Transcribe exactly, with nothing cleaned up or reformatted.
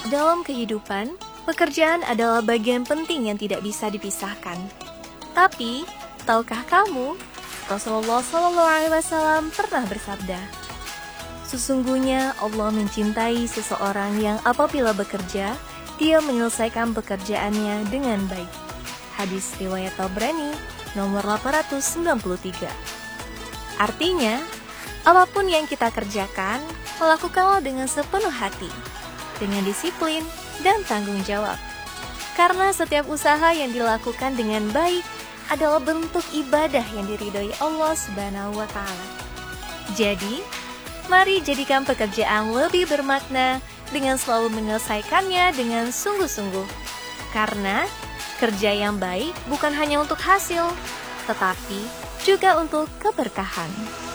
Dalam kehidupan, pekerjaan adalah bagian penting yang tidak bisa dipisahkan. Tapi, tahukah kamu, Rasulullah shallallahu alaihi wasallam pernah bersabda, "Sesungguhnya Allah mencintai seseorang yang apabila bekerja, dia menyelesaikan pekerjaannya dengan baik." Hadis riwayat Tabrani nomor delapan ratus sembilan puluh tiga. Artinya, apapun yang kita kerjakan, melakukanlah dengan sepenuh hati, dengan disiplin dan tanggung jawab. Karena setiap usaha yang dilakukan dengan baik adalah bentuk ibadah yang diridhoi Allah Subhanahu wa Ta'ala. Jadi, mari jadikan pekerjaan lebih bermakna dengan selalu menyelesaikannya dengan sungguh-sungguh. Karena kerja yang baik bukan hanya untuk hasil, tetapi juga untuk keberkahan.